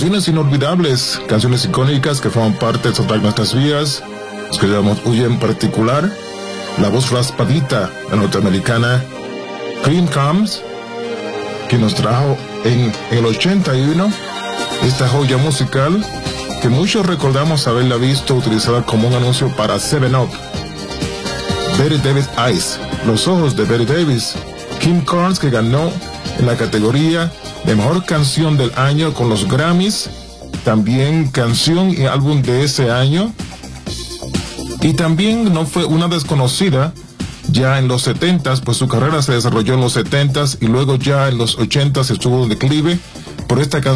Canciones inolvidables, canciones icónicas que forman parte de nuestras vidas. Escuchamos Huye en particular, la voz raspadita la norteamericana Cream Comes, que nos trajo en el 81 esta joya musical que muchos recordamos haberla visto utilizada como un anuncio para 7-Up. Betty Davis Eyes, los ojos de Betty Davis. Kim Carnes, que ganó en la categoría de mejor canción del año con los Grammys, también canción y álbum de ese año, y también no fue una desconocida ya en los 70s, pues su carrera se desarrolló en los 70s y luego ya en los 80s estuvo en declive por esta canción